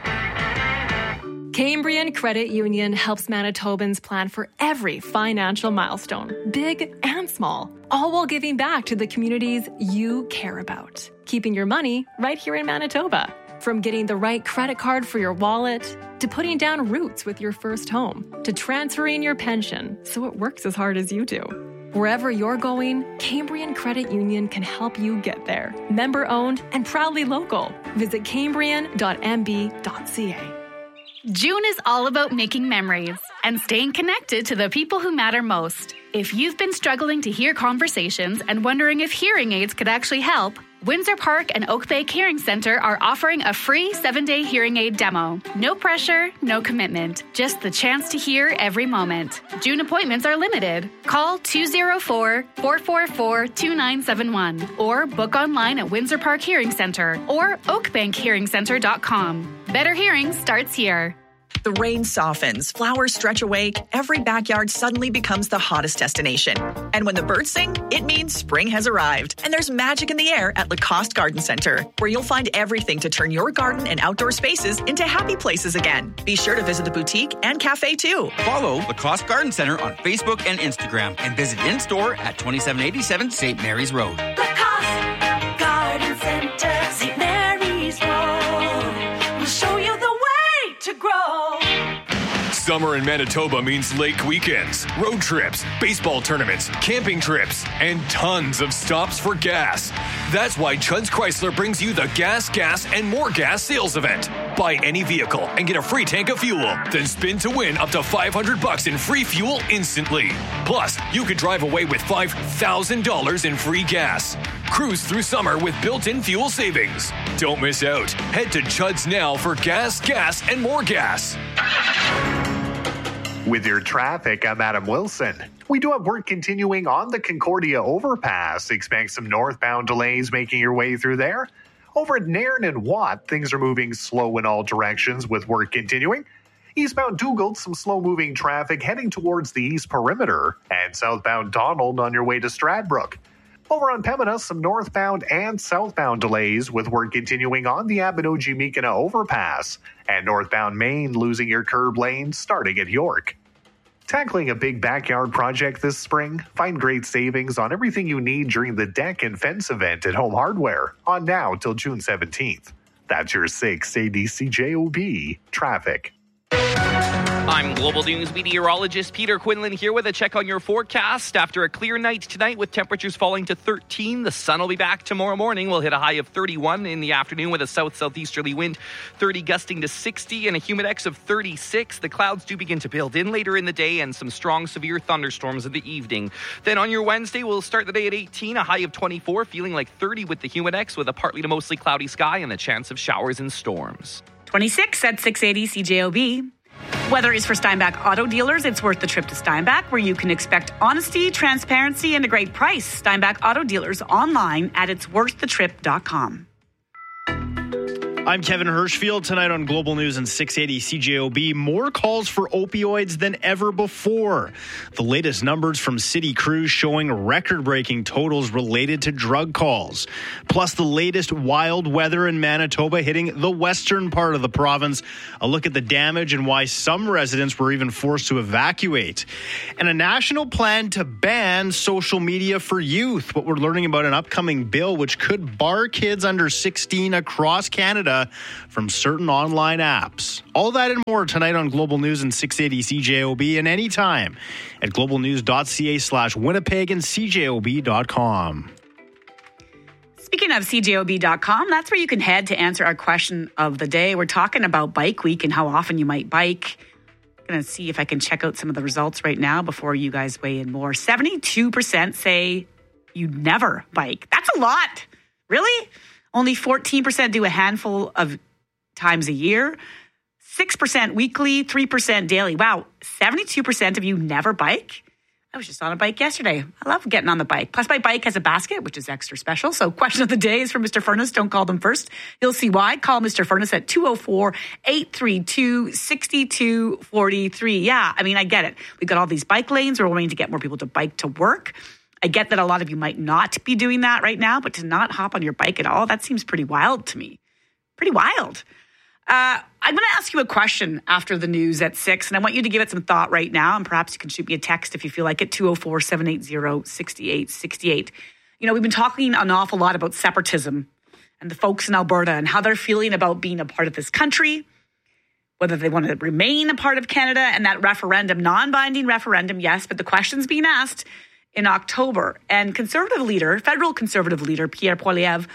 Cambrian Credit Union helps Manitobans plan for every financial milestone, big and small, all while giving back to the communities you care about. Keeping your money right here in Manitoba. From getting the right credit card for your wallet, to putting down roots with your first home, to transferring your pension so it works as hard as you do. Wherever you're going, Cambrian Credit Union can help you get there. Member owned and proudly local. Visit cambrian.mb.ca. June is all about making memories and staying connected to the people who matter most. If you've been struggling to hear conversations and wondering if hearing aids could actually help, Windsor Park and Oak Bay Hearing Center are offering a free 7-day hearing aid demo. No pressure, no commitment, just the chance to hear every moment. June appointments are limited. Call 204-444-2971 or book online at Windsor Park Hearing Center or oakbankhearingcenter.com. Better hearing starts here. The rain softens, flowers stretch awake, every backyard suddenly becomes the hottest destination. And when the birds sing, it means spring has arrived. And there's magic in the air at Lacoste Garden Center, where you'll find everything to turn your garden and outdoor spaces into happy places again. Be sure to visit the boutique and cafe too. Follow Lacoste Garden Center on Facebook and Instagram and visit in-store at 2787 St. Mary's Road. Lacoste Garden Center, St. Mary's Road. We'll show you the way to grow. Summer in Manitoba means lake weekends, road trips, baseball tournaments, camping trips, and tons of stops for gas. That's why Chud's Chrysler brings you the Gas, and More Gas sales event. Buy any vehicle and get a free tank of fuel. Then spin to win up to $500 in free fuel instantly. Plus, you could drive away with $5,000 in free gas. Cruise through summer with built-in fuel savings. Don't miss out. Head to Chud's now for Gas, and More Gas. With your traffic, I'm Adam Wilson. We do have work continuing on the Concordia overpass. Expect some northbound delays making your way through there. Over at Nairn and Watt, things are moving slow in all directions with work continuing. Eastbound Dugald, some slow-moving traffic heading towards the east perimeter. And southbound Donald on your way to Stradbrook. Over on Pembina, some northbound and southbound delays with work continuing on the Abinogi-Mikana overpass. And northbound Main losing your curb lane starting at York. Tackling a big backyard project this spring? Find great savings on everything you need during the deck and fence event at Home Hardware on now till June 17th. That's your 6 ADCJOB traffic. I'm Global News meteorologist Peter Quinlan here with a check on your forecast. After a clear night tonight with temperatures falling to 13, the sun will be back tomorrow morning. We'll hit a high of 31 in the afternoon with a south-southeasterly wind, 30 gusting to 60 and a humidex of 36. The clouds do begin to build in later in the day and some strong severe thunderstorms in the evening. Then on your Wednesday, we'll start the day at 18, a high of 24, feeling like 30 with the humidex with a partly to mostly cloudy sky and the chance of showers and storms. 26 at 680 CJOB. Weather is for Steinbach Auto Dealers. It's worth the trip to Steinbach, where you can expect honesty, transparency, and a great price. Steinbach Auto Dealers online at itsworththetrip.com. I'm Kevin Hirschfield. Tonight on Global News and 680 CJOB, more calls for opioids than ever before. The latest numbers from City Cruise showing record-breaking totals related to drug calls. Plus the latest wild weather in Manitoba hitting the western part of the province. A look at the damage and why some residents were even forced to evacuate. And a national plan to ban social media for youth. What we're learning about an upcoming bill which could bar kids under 16 across Canada from certain online apps. All that and more tonight on Global News and 680 CJOB and anytime at globalnews.ca/Winnipeg and CJOB.com. Speaking of CJOB.com, that's where you can head to answer our question of the day. We're talking about Bike Week and how often you might bike. I'm going to see if I can check out some of the results right now before you guys weigh in more. 72% say you never bike. That's a lot. Really? Only 14% do a handful of times a year, 6% weekly, 3% daily. Wow, 72% of you never bike? I was just on a bike yesterday. I love getting on the bike. Plus, my bike has a basket, which is extra special. So question of the day is from Mr. Furnace. Don't call them first. You'll see why. Call Mr. Furnace at 204-832-6243. Yeah, I mean, I get it. We've got all these bike lanes. We're wanting to get more people to bike to work. I get that a lot of you might not be doing that right now, but to not hop on your bike at all, that seems pretty wild to me. Pretty wild. I'm going to ask you a question after the news at 6, and I want you to give it some thought right now, and perhaps you can shoot me a text if you feel like it, 204-780-6868. You know, we've been talking an awful lot about separatism and the folks in Alberta and how they're feeling about being a part of this country, whether they want to remain a part of Canada, and that referendum, non-binding referendum, yes, but the question's being asked in October. And federal conservative leader, Pierre Poilievre,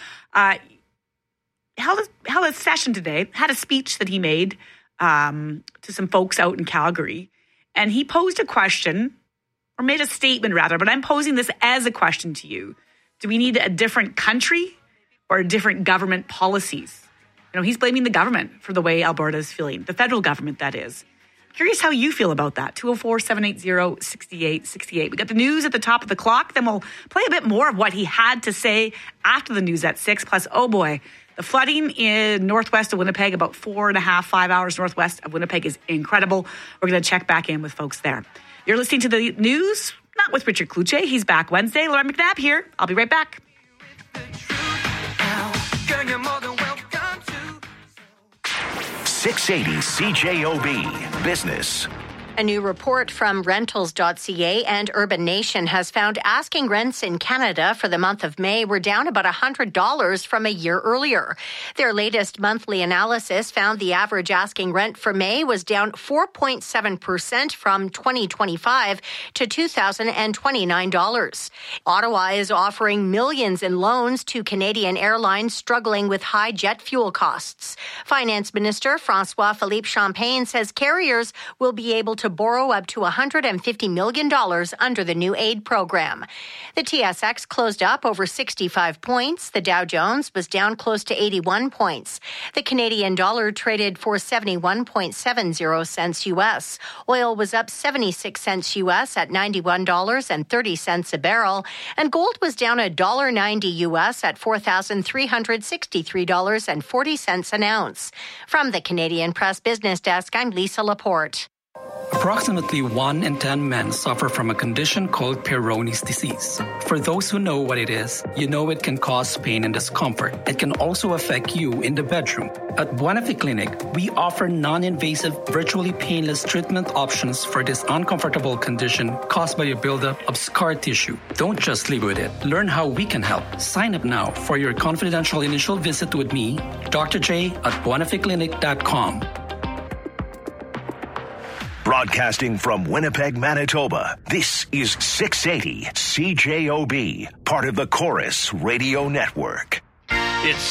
held a session today, had a speech that he made to some folks out in Calgary. And he posed a question, or made a statement rather, but I'm posing this as a question to you. Do we need a different country or different government policies? You know, he's blaming the government for the way Alberta is feeling, the federal government, that is. Curious how you feel about that. 204-780-6868. We got the news at the top of the clock. Then we'll play a bit more of what he had to say after the news at 6. Plus, oh boy, the flooding in northwest of Winnipeg, about 5 hours northwest of Winnipeg, is incredible. We're going to check back in with folks there. You're listening to the news, not with Richard Kluche. He's back Wednesday. Lauren McNabb here. I'll be right back. 680 CJOB Business. A new report from Rentals.ca and Urban Nation has found asking rents in Canada for the month of May were down about $100 from a year earlier. Their latest monthly analysis found the average asking rent for May was down 4.7% from 2025 to $2,029. Ottawa is offering millions in loans to Canadian airlines struggling with high jet fuel costs. Finance Minister François-Philippe Champagne says carriers will be able to borrow up to $150 million under the new aid program. The TSX closed up over 65 points. The Dow Jones was down close to 81 points. The Canadian dollar traded for 71.70 cents U.S. Oil was up 76 cents U.S. at $91.30 a barrel, and gold was down $1.90 U.S. at $4,363.40 an ounce. From the Canadian Press Business Desk, I'm Lisa Laporte. Approximately 1 in 10 men suffer from a condition called Peyronie's disease. For those who know what it is, you know it can cause pain and discomfort. It can also affect you in the bedroom. At Buonafi Clinic, we offer non-invasive, virtually painless treatment options for this uncomfortable condition caused by a buildup of scar tissue. Don't just live with it. Learn how we can help. Sign up now for your confidential initial visit with me, Dr. J, at BuonafiClinic.com. Broadcasting from Winnipeg, Manitoba, this is 680 CJOB, part of the Chorus Radio Network. It's